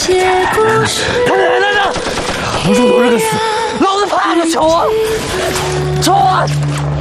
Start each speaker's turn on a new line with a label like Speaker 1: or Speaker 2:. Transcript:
Speaker 1: 来着！我说都是个死，老子怕就抽啊！抽啊！